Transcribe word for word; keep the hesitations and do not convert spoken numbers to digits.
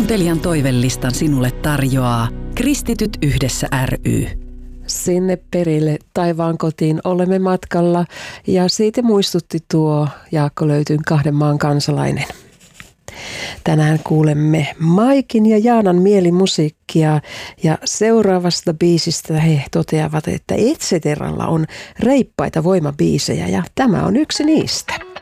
Kuuntelijan toivelistan sinulle tarjoaa Kristityt yhdessä ry. Sinne perille taivaan kotiin olemme matkalla ja siitä muistutti tuo Jaakko Löytyn kahden maan kansalainen. Tänään kuulemme Maikin ja Jaanan mielimusiikkia ja seuraavasta biisistä he toteavat, että Et Ceteralla on reippaita voimabiisejä ja tämä on yksi niistä.